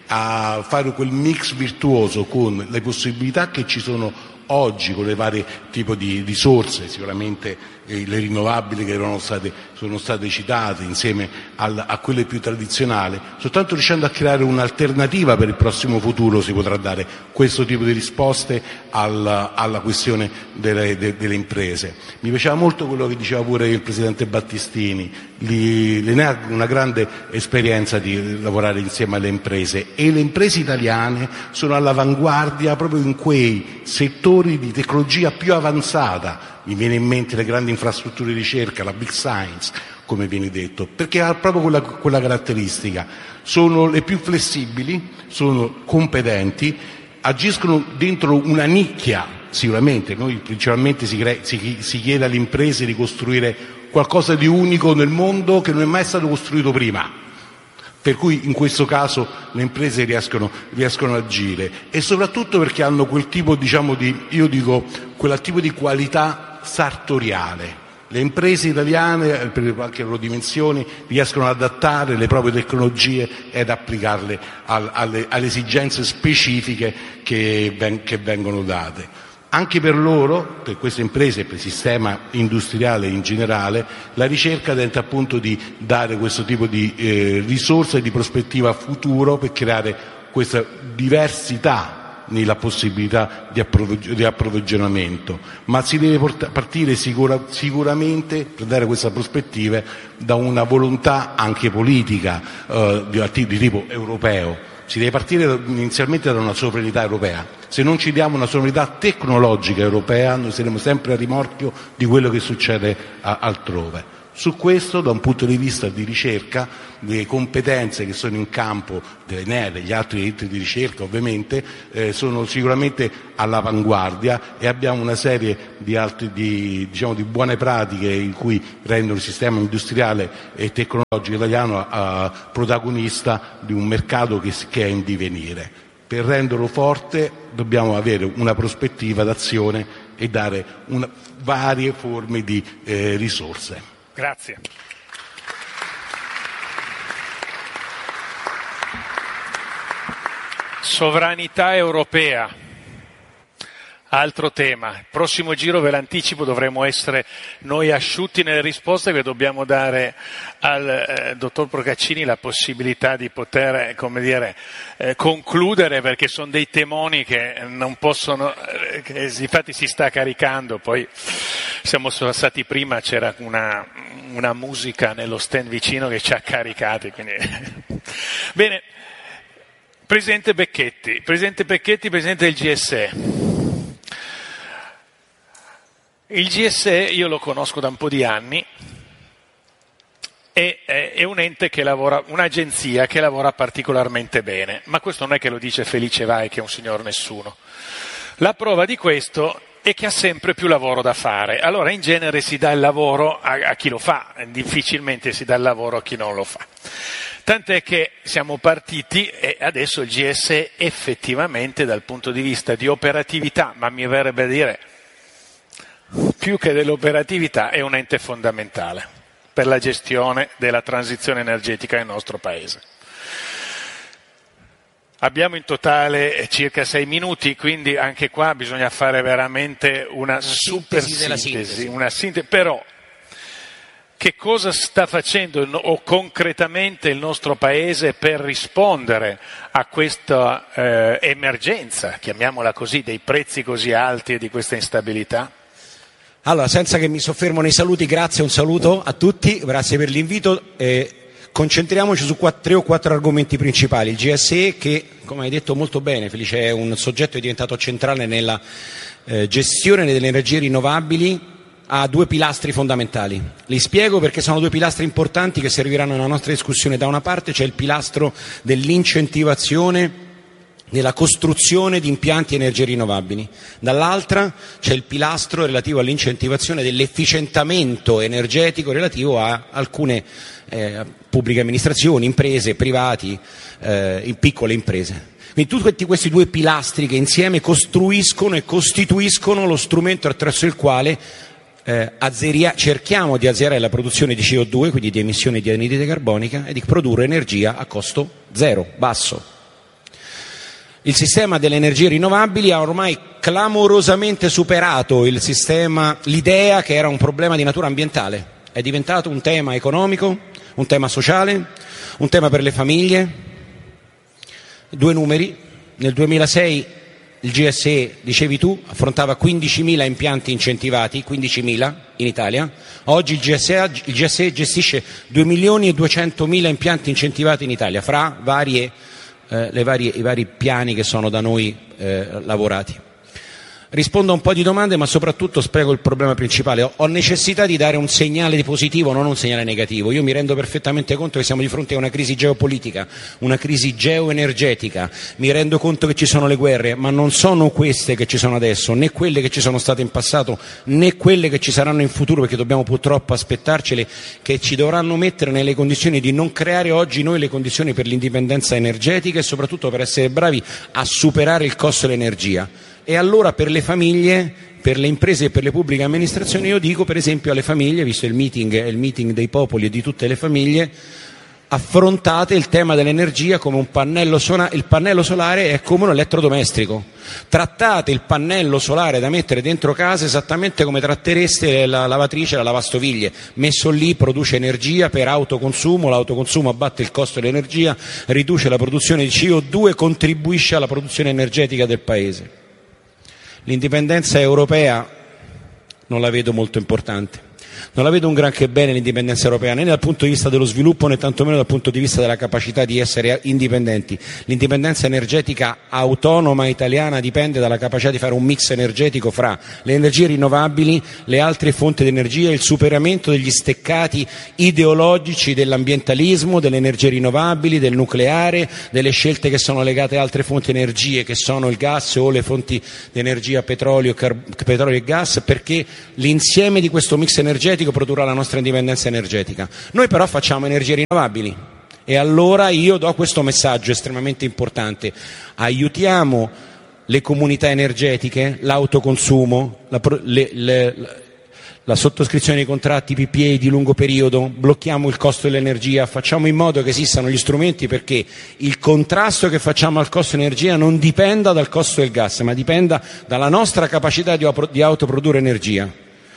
a fare quel mix virtuoso con le possibilità che ci sono oggi con le varie tipi di risorse, sicuramente eh, le rinnovabili che erano state, sono state citate insieme al, a quelle più tradizionali, soltanto riuscendo a creare un'alternativa per il prossimo futuro si potrà dare questo tipo di risposte al, alla questione delle, de, delle imprese. Mi piaceva molto quello che diceva pure il Presidente Battistini, l'Enea ha una grande esperienza di lavorare insieme alle imprese e le imprese italiane sono all'avanguardia proprio in quei settori di tecnologia più avanzata, mi viene in mente le grandi infrastrutture di ricerca, la big science, come viene detto, perché ha proprio quella, quella caratteristica, sono le più flessibili, sono competenti, agiscono dentro una nicchia, sicuramente, noi principalmente si, cre- si, si chiede alle imprese di costruire qualcosa di unico nel mondo che non è mai stato costruito prima. Per cui in questo caso le imprese riescono, riescono ad agire e soprattutto perché hanno quel tipo, diciamo, di, io dico, quel tipo di qualità sartoriale. Le imprese italiane, per anche le loro dimensioni, riescono ad adattare le proprie tecnologie ed applicarle al, alle, alle esigenze specifiche che, ven, che vengono date. Anche per loro, per queste imprese e per il sistema industriale in generale, la ricerca tenta appunto di dare questo tipo di eh, risorse e di prospettiva futuro per creare questa diversità nella possibilità di, approvvig- di approvvigionamento, ma si deve porta- partire sicura- sicuramente per dare questa prospettiva da una volontà anche politica eh, di, di tipo europeo. Si deve partire inizialmente da una sovranità europea. Se non ci diamo una sovranità tecnologica europea, noi saremo sempre a rimorchio di quello che succede a, altrove. Su questo, da un punto di vista di ricerca, le competenze che sono in campo dell'Enea e degli altri enti di ricerca ovviamente eh, sono sicuramente all'avanguardia, e abbiamo una serie di, altri, di, diciamo, di buone pratiche in cui rendono il sistema industriale e tecnologico italiano eh, protagonista di un mercato che, che è in divenire. Per renderlo forte dobbiamo avere una prospettiva d'azione e dare una, varie forme di eh, risorse. Grazie. Sovranità europea, altro tema. Il prossimo giro, ve l'anticipo, dovremo essere noi asciutti nelle risposte, che dobbiamo dare al eh, dottor Procaccini la possibilità di poter, come dire, eh, concludere, perché sono dei temoni che non possono, eh, che infatti si sta caricando. Poi siamo stati prima, c'era una, una musica nello stand vicino che ci ha caricati, quindi bene. Presidente Becchetti, Presidente Becchetti, Presidente del G S E. Il G S E io lo conosco da un po' di anni, è, è un ente che lavora, un'agenzia che lavora particolarmente bene, ma questo non è che lo dice Felice Vai, che è un signor nessuno. La prova di questo è che ha sempre più lavoro da fare. Allora in genere si dà il lavoro a, a chi lo fa, difficilmente si dà il lavoro a chi non lo fa. Tant'è che siamo partiti e adesso il G S E effettivamente dal punto di vista di operatività, ma mi verrebbe a dire più che dell'operatività, è un ente fondamentale per la gestione della transizione energetica nel nostro Paese. Abbiamo in totale circa sei minuti, quindi anche qua bisogna fare veramente una, una super sintesi, della sintesi. Una sintesi, però che cosa sta facendo o concretamente il nostro Paese per rispondere a questa eh, emergenza, chiamiamola così, dei prezzi così alti e di questa instabilità? Allora, senza che mi soffermo nei saluti, grazie, un saluto a tutti, grazie per l'invito. Eh, concentriamoci su quattro, tre o quattro argomenti principali. Il G S E, che, come hai detto molto bene Felice, è un soggetto che è diventato centrale nella eh, gestione delle energie rinnovabili, ha due pilastri fondamentali. Li spiego perché sono due pilastri importanti che serviranno nella nostra discussione. Da una parte c'è il pilastro dell'incentivazione della costruzione di impianti energie rinnovabili, dall'altra c'è il pilastro relativo all'incentivazione dell'efficientamento energetico relativo a alcune eh, pubbliche amministrazioni, imprese, privati, eh, piccole imprese. Quindi tutti questi due pilastri che insieme costruiscono e costituiscono lo strumento attraverso il quale Eh, azzeria, cerchiamo di azzerare la produzione di C O due, quindi di emissioni di anidride carbonica, e di produrre energia a costo zero, basso. Il sistema delle energie rinnovabili ha ormai clamorosamente superato il sistema, l'idea che era un problema di natura ambientale. È diventato un tema economico, un tema sociale, un tema per le famiglie. Due numeri: nel duemilasei il G S E, dicevi tu, affrontava quindicimila impianti incentivati, quindicimila in Italia. Oggi il G S E, il G S E gestisce due milioni e duecentomila impianti incentivati in Italia, fra varie, eh, le varie, i vari piani che sono da noi eh, lavorati. Rispondo a un po' di domande, ma soprattutto spiego il problema principale. Ho necessità di dare un segnale positivo, non un segnale negativo. Io mi rendo perfettamente conto che siamo di fronte a una crisi geopolitica, una crisi geoenergetica. Mi rendo conto che ci sono le guerre, ma non sono queste che ci sono adesso, né quelle che ci sono state in passato, né quelle che ci saranno in futuro, perché dobbiamo purtroppo aspettarcele, che ci dovranno mettere nelle condizioni di non creare oggi noi le condizioni per l'indipendenza energetica e soprattutto per essere bravi a superare il costo dell'energia. E allora per le famiglie, per le imprese e per le pubbliche amministrazioni, io dico per esempio alle famiglie, visto il meeting, è il meeting dei popoli e di tutte le famiglie, affrontate il tema dell'energia come un pannello solare. Il pannello solare è come un elettrodomestico. Trattate il pannello solare da mettere dentro casa esattamente come trattereste la lavatrice e la lavastoviglie. Messo lì produce energia per autoconsumo, l'autoconsumo abbatte il costo dell'energia, riduce la produzione di C O due, contribuisce alla produzione energetica del Paese. L'indipendenza europea non la vedo molto importante. Non la vedo un granché bene l'indipendenza europea, né dal punto di vista dello sviluppo né tantomeno dal punto di vista della capacità di essere indipendenti. L'indipendenza energetica autonoma italiana dipende dalla capacità di fare un mix energetico fra le energie rinnovabili, le altre fonti di energia, il superamento degli steccati ideologici dell'ambientalismo, delle energie rinnovabili, del nucleare, delle scelte che sono legate a altre fonti di energie che sono il gas o le fonti di energia petrolio, car- petrolio e gas, perché l'insieme di questo mix energetico produrrà la nostra indipendenza energetica. Noi però facciamo energie rinnovabili e allora io do questo messaggio estremamente importante: aiutiamo le comunità energetiche, l'autoconsumo, la, le, le, la sottoscrizione dei contratti P P A di lungo periodo, blocchiamo il costo dell'energia, facciamo in modo che esistano gli strumenti perché il contrasto che facciamo al costo dell'energia non dipenda dal costo del gas, ma dipenda dalla nostra capacità di, di autoprodurre energia.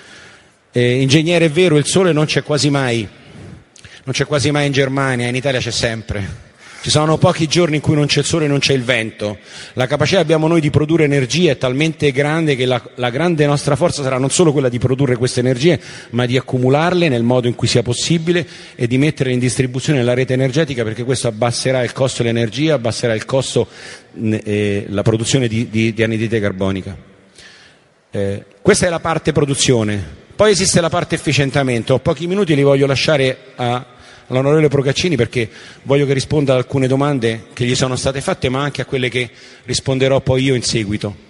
Eh, ingegnere, è vero, il sole non c'è quasi mai, non c'è quasi mai in Germania, in Italia c'è sempre. Ci sono pochi giorni in cui non c'è il sole e non c'è il vento. La capacità che abbiamo noi di produrre energia è talmente grande che la, la grande nostra forza sarà non solo quella di produrre queste energie, ma di accumularle nel modo in cui sia possibile e di metterle in distribuzione nella rete energetica, perché questo abbasserà il costo dell'energia, abbasserà il costo eh, la produzione di, di, di anidride carbonica. Eh, questa è la parte produzione. Poi esiste la parte efficientamento. Ho pochi minuti, li voglio lasciare a all'onorevole Procaccini perché voglio che risponda ad alcune domande che gli sono state fatte, ma anche a quelle che risponderò poi io in seguito.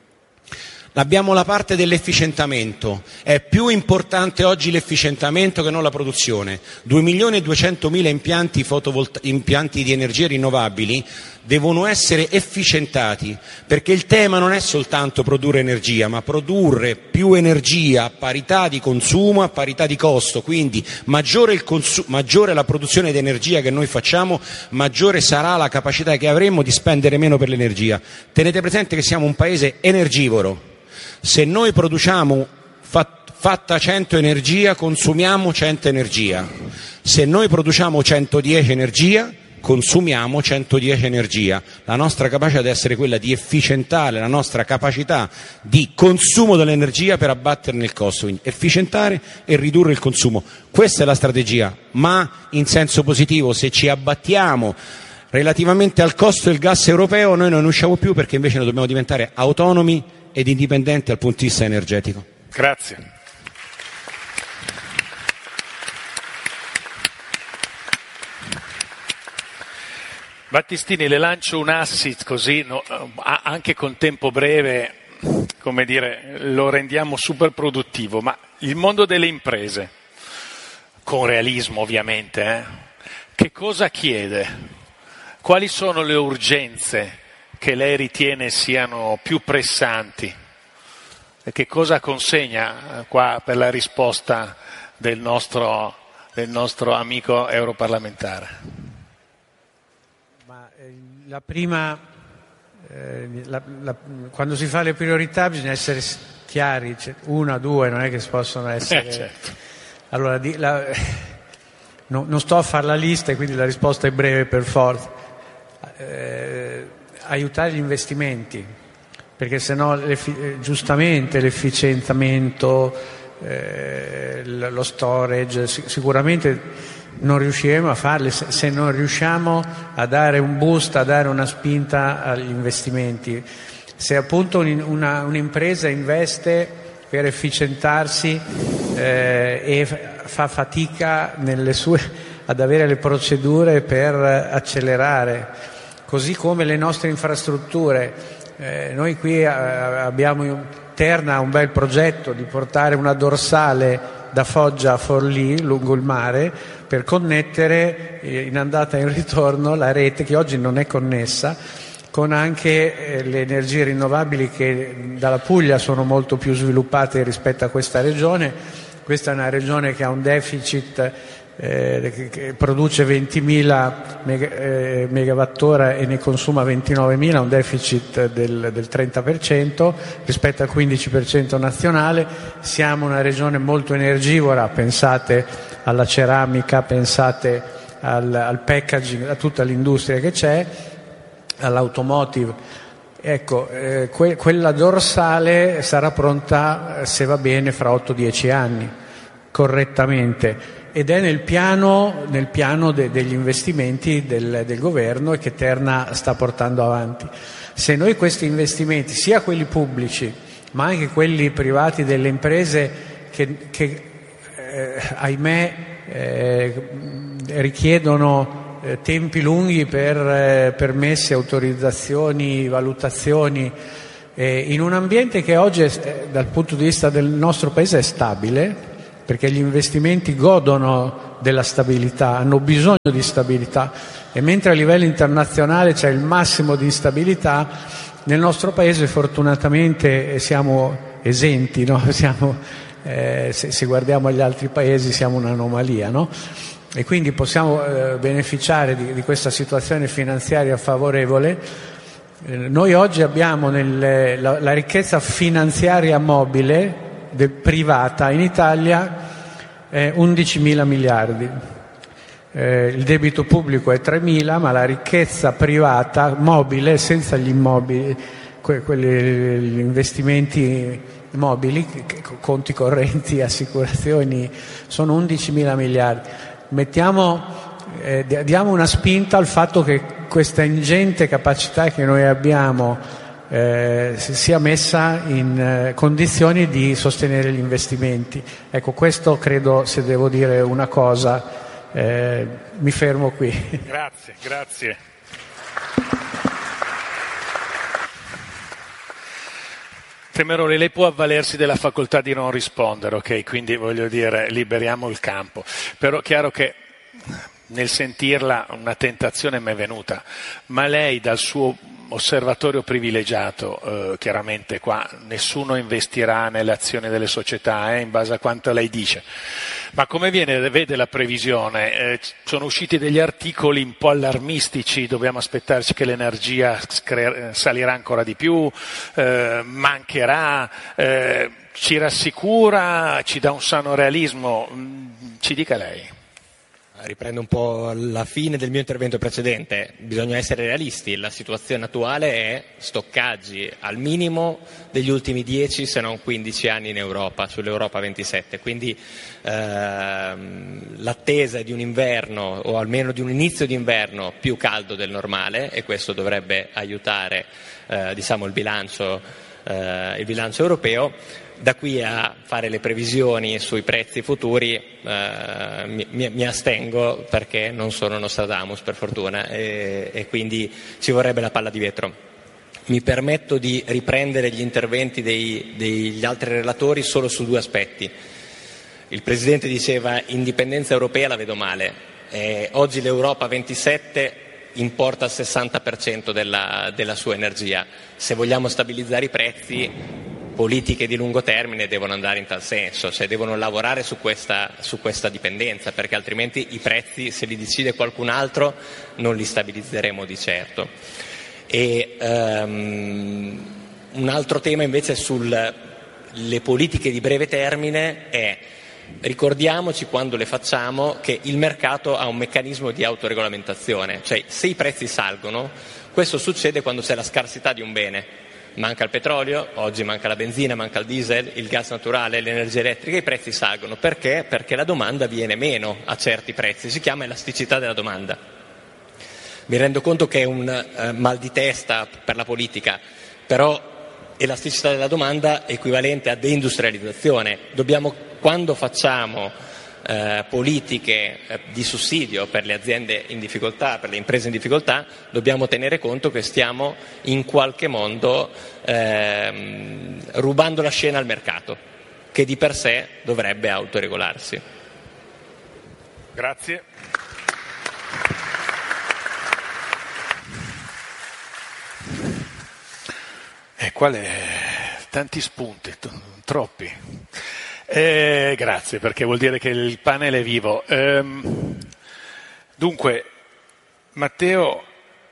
Abbiamo la parte dell'efficientamento. È più importante oggi l'efficientamento che non la produzione. due milioni e duecentomila impianti, fotovolta- impianti di energie rinnovabili devono essere efficientati, perché il tema non è soltanto produrre energia, ma produrre più energia a parità di consumo, a parità di costo. Quindi maggiore, il consu- maggiore la produzione di energia che noi facciamo, maggiore sarà la capacità che avremo di spendere meno per l'energia. Tenete presente che siamo un paese energivoro. Se noi produciamo fat- fatta cento energia, consumiamo cento energia. Se noi produciamo centodieci energia, consumiamo centodieci energia. La nostra capacità deve essere quella di efficientare la nostra capacità di consumo dell'energia per abbatterne il costo, quindi efficientare e ridurre il consumo. Questa è la strategia, ma in senso positivo. Se ci abbattiamo relativamente al costo del gas europeo, noi non ne usciamo più, perché invece noi dobbiamo diventare autonomi ed indipendenti dal punto di vista energetico. Grazie. Battistini, le lancio un assist così no, anche con tempo breve, come dire, lo rendiamo super produttivo, ma il mondo delle imprese, con realismo ovviamente, eh, che cosa chiede? Quali sono le urgenze che lei ritiene siano più pressanti? E che cosa consegna qua per la risposta del nostro, del nostro amico europarlamentare? Ma, eh, la prima, eh, la, la, quando si fa le priorità bisogna essere chiari, cioè, una, due, non è che si possono essere... Eh, certo. Allora, di, la, no, non sto a fare la lista e quindi la risposta è breve per forza. Eh, aiutare gli investimenti, perché sennò giustamente l'efficientamento, eh, lo storage, sicuramente non riusciremo a farli se, se non riusciamo a dare un boost, a dare una spinta agli investimenti. Se appunto un, una, un'impresa investe per efficientarsi eh, e fa fatica nelle sue, ad avere le procedure per accelerare, così come le nostre infrastrutture. Eh, noi qui eh, abbiamo Terna un bel progetto di portare una dorsale da Foggia a Forlì lungo il mare per connettere eh, in andata e in ritorno la rete che oggi non è connessa con anche eh, le energie rinnovabili che dalla Puglia sono molto più sviluppate rispetto a questa regione. Questa è una regione che ha un deficit Eh, che produce ventimila mega, eh, megawattora e ne consuma ventinovemila, un deficit del, del trenta per cento rispetto al quindici per cento nazionale. Siamo una regione molto energivora, pensate alla ceramica, pensate al, al packaging, a tutta l'industria che c'è, all'automotive. Ecco, eh, que, quella dorsale sarà pronta, se va bene, fra otto dieci anni. correttamente, ed è nel piano, nel piano de, degli investimenti del, del governo, e che Terna sta portando avanti. Se noi questi investimenti, sia quelli pubblici ma anche quelli privati delle imprese che, che eh, ahimè eh, richiedono eh, tempi lunghi per eh, permessi, autorizzazioni, valutazioni, eh, in un ambiente che oggi è, dal punto di vista del nostro paese è stabile, perché gli investimenti godono della stabilità, hanno bisogno di stabilità, e mentre a livello internazionale c'è il massimo di instabilità, nel nostro paese fortunatamente siamo esenti, no? Siamo, eh, se, se guardiamo gli altri paesi siamo un'anomalia, no? E quindi possiamo eh, beneficiare di, di questa situazione finanziaria favorevole. Eh, noi oggi abbiamo nel, la, la ricchezza finanziaria mobile de, privata in Italia è undicimila miliardi. Eh, il debito pubblico è tremila, ma la ricchezza privata mobile, senza gli immobili, que, quelli, gli investimenti mobili, conti correnti, assicurazioni, sono undicimila miliardi. Mettiamo, eh, diamo una spinta al fatto che questa ingente capacità che noi abbiamo eh, sia messa in eh, condizioni di sostenere gli investimenti. Ecco, questo credo, se devo dire una cosa, Eh, mi fermo qui. Grazie, grazie. Temeroli, lei può avvalersi della facoltà di non rispondere, ok? Quindi voglio dire, liberiamo il campo. Però è chiaro che nel sentirla una tentazione mi è venuta, ma lei dal suo osservatorio privilegiato, eh, chiaramente qua nessuno investirà nelle azioni delle società, eh, in base a quanto lei dice, ma come viene, vede la previsione? Eh, sono usciti degli articoli un po' allarmistici, dobbiamo aspettarci che l'energia scre- salirà ancora di più, eh, mancherà, eh, ci rassicura, ci dà un sano realismo, ci dica lei. Riprendo un po' la fine del mio intervento precedente, bisogna essere realisti, la situazione attuale è stoccaggi al minimo degli ultimi dieci se non quindici anni in Europa, sull'Europa ventisette, quindi ehm, l'attesa è di un inverno o almeno di un inizio di inverno più caldo del normale, e questo dovrebbe aiutare eh, diciamo il bilancio, eh, il bilancio europeo. Da qui a fare le previsioni sui prezzi futuri eh, mi, mi astengo, perché non sono Nostradamus per fortuna, e, e quindi ci vorrebbe la palla di vetro. Mi permetto di riprendere gli interventi dei, degli altri relatori solo su due aspetti. Il Presidente diceva indipendenza europea, la vedo male. Eh, oggi l'Europa ventisette importa il sessanta per cento della, della sua energia. Se vogliamo stabilizzare i prezzi, politiche di lungo termine devono andare in tal senso, cioè devono lavorare su questa, su questa dipendenza, perché altrimenti i prezzi, se li decide qualcun altro, non li stabilizzeremo di certo. E um, un altro tema invece sulle politiche di breve termine è: ricordiamoci quando le facciamo che il mercato ha un meccanismo di autoregolamentazione, cioè se i prezzi salgono, questo succede quando c'è la scarsità di un bene. Manca il petrolio, oggi manca la benzina, manca il diesel, il gas naturale, l'energia elettrica, i prezzi salgono. Perché? Perché la domanda viene meno a certi prezzi, si chiama elasticità della domanda. Mi rendo conto che è un eh, mal di testa per la politica, però elasticità della domanda è equivalente a deindustrializzazione. Dobbiamo, quando facciamo Eh, politiche eh, di sussidio per le aziende in difficoltà, per le imprese in difficoltà, dobbiamo tenere conto che stiamo in qualche modo ehm, rubando la scena al mercato, che di per sé dovrebbe autoregolarsi. Grazie. E quale tanti spunti, t- troppi. Eh, grazie, perché vuol dire che il panel è vivo. Ehm, dunque, Matteo,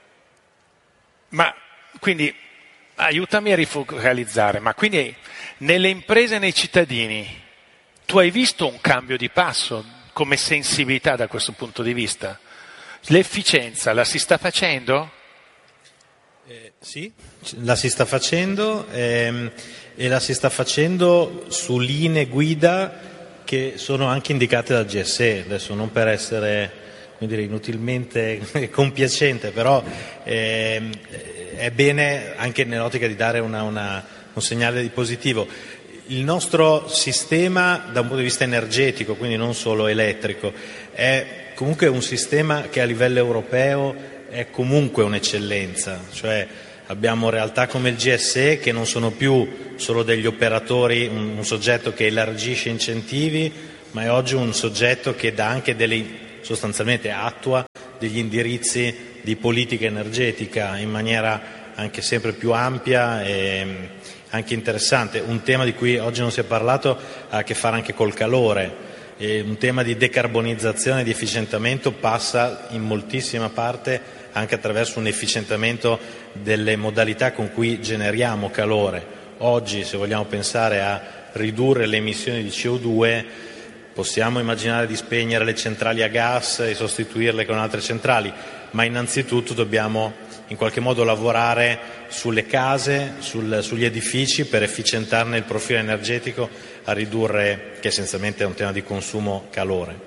ma quindi aiutami a rifocalizzare, ma quindi nelle imprese e nei cittadini tu hai visto un cambio di passo come sensibilità da questo punto di vista? L'efficienza la si sta facendo? Eh, sì, la si sta facendo ehm, e la si sta facendo su linee guida che sono anche indicate dal G S E. Adesso non per essere, come dire, inutilmente compiacente, però eh, è bene anche nell'ottica di dare una, una, un segnale di positivo. Il nostro sistema da un punto di vista energetico, quindi non solo elettrico, è comunque un sistema che a livello europeo è comunque un'eccellenza, cioè abbiamo realtà come il G S E che non sono più solo degli operatori, un, un soggetto che elargisce incentivi, ma è oggi un soggetto che dà anche delle, sostanzialmente attua degli indirizzi di politica energetica in maniera anche sempre più ampia e anche interessante. Un tema di cui oggi non si è parlato ha a che fare anche col calore. E un tema di decarbonizzazione e di efficientamento passa in moltissima parte anche attraverso un efficientamento delle modalità con cui generiamo calore. Oggi, se vogliamo pensare a ridurre le emissioni di C O due, possiamo immaginare di spegnere le centrali a gas e sostituirle con altre centrali, ma innanzitutto dobbiamo in qualche modo lavorare sulle case, sul, sugli edifici per efficientarne il profilo energetico, a ridurre, che essenzialmente è un tema di consumo calore.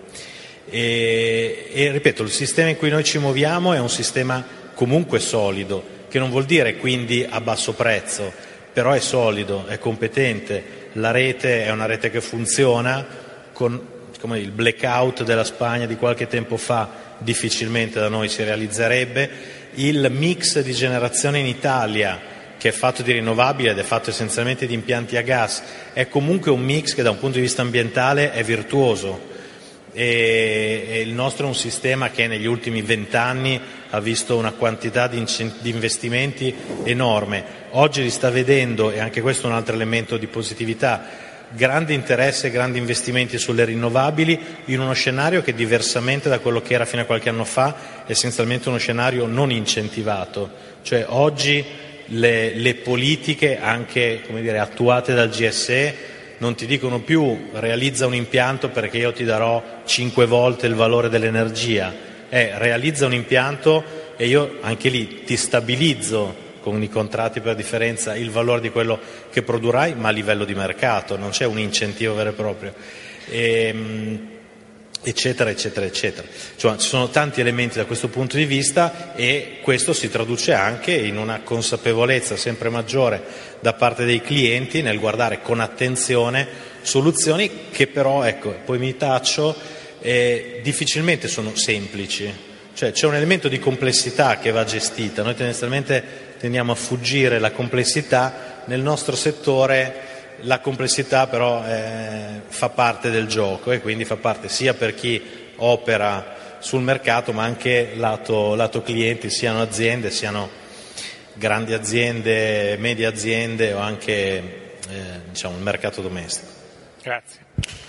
E, e ripeto, il sistema in cui noi ci muoviamo è un sistema comunque solido, che non vuol dire quindi a basso prezzo, però è solido, è competente, la rete è una rete che funziona, con come il blackout della Spagna di qualche tempo fa difficilmente da noi si realizzerebbe. Il mix di generazione in Italia, che è fatto di rinnovabili ed è fatto essenzialmente di impianti a gas, è comunque un mix che da un punto di vista ambientale è virtuoso, e, e il nostro è un sistema che negli ultimi vent'anni ha visto una quantità di, di investimenti enorme. Oggi li sta vedendo, e anche questo è un altro elemento di positività, grande interesse e grandi investimenti sulle rinnovabili in uno scenario che, diversamente da quello che era fino a qualche anno fa, è essenzialmente uno scenario non incentivato. Cioè oggi le, le politiche, anche come dire, attuate dal G S E, non ti dicono più realizza un impianto perché io ti darò cinque volte il valore dell'energia, è realizza un impianto e io anche lì ti stabilizzo con i contratti per differenza il valore di quello che produrrai, ma a livello di mercato, non c'è un incentivo vero e proprio, e, eccetera, eccetera, eccetera. Cioè, ci sono tanti elementi da questo punto di vista, e questo si traduce anche in una consapevolezza sempre maggiore da parte dei clienti nel guardare con attenzione soluzioni che però, ecco, poi mi taccio, eh, difficilmente sono semplici. Cioè c'è un elemento di complessità che va gestita, noi tendenzialmente tendiamo a fuggire la complessità, nel nostro settore la complessità però eh, fa parte del gioco, e quindi fa parte sia per chi opera sul mercato, ma anche lato, lato clienti, siano aziende, siano grandi aziende, medie aziende o anche eh, diciamo il mercato domestico. Grazie.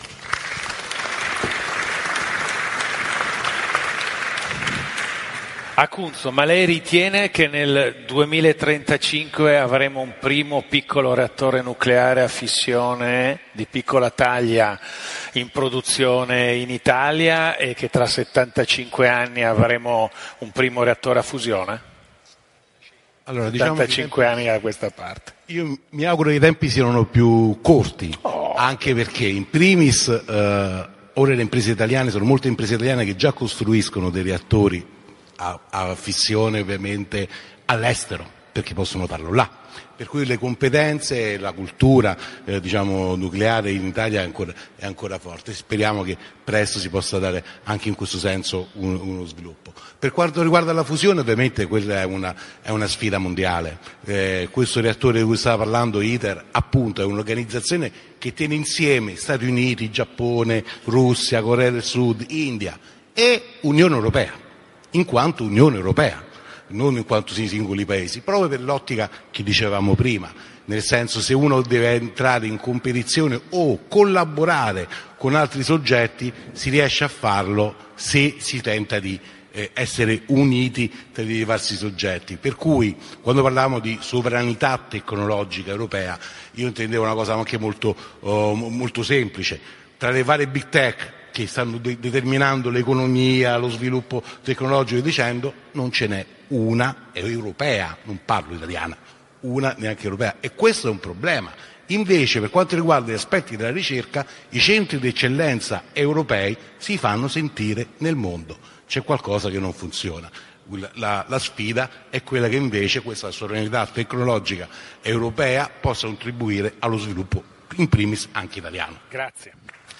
Acunzo, ma lei ritiene che nel duemilatrentacinque avremo un primo piccolo reattore nucleare a fissione di piccola taglia in produzione in Italia, e che tra settantacinque anni avremo un primo reattore a fusione? Allora, diciamo settantacinque anni da questa parte. Io mi auguro che i tempi siano più corti, oh. anche perché in primis eh, ora le imprese italiane, sono molte imprese italiane che già costruiscono dei reattori a, a fissione ovviamente all'estero, perché possono farlo là, per cui le competenze e la cultura eh, diciamo nucleare in Italia è ancora, è ancora forte. Speriamo che presto si possa dare anche in questo senso un, uno sviluppo. Per quanto riguarda la fusione, ovviamente quella è una, è una sfida mondiale. Eh, questo reattore di cui stava parlando ITER, appunto, è un'organizzazione che tiene insieme Stati Uniti, Giappone, Russia, Corea del Sud, India e Unione Europea, in quanto Unione Europea, non in quanto singoli paesi, proprio per l'ottica che dicevamo prima, nel senso, se uno deve entrare in competizione o collaborare con altri soggetti, si riesce a farlo se si tenta di eh, essere uniti tra i diversi soggetti. Per cui, quando parlavamo di sovranità tecnologica europea, io intendevo una cosa anche molto, oh, molto semplice. Tra le varie big tech che stanno de- determinando l'economia, lo sviluppo tecnologico e dicendo, non ce n'è una europea, non parlo italiana, una neanche europea, e questo è un problema. Invece, per quanto riguarda gli aspetti della ricerca, i centri di eccellenza europei si fanno sentire nel mondo. C'è qualcosa che non funziona. La, la sfida è quella che invece questa sovranità tecnologica europea possa contribuire allo sviluppo, in primis anche italiano. Grazie.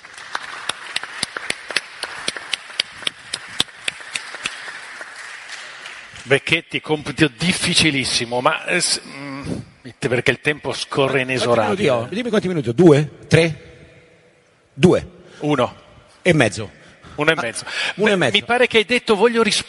Becchetti, compito difficilissimo, ma eh, perché il tempo scorre inesorabile. Quanti minuti ho? Dimmi quanti minuti ho? Due? Tre? Due? Uno. E mezzo. Uno e mezzo. Uno e mezzo. Mi pare che hai detto voglio rispondere.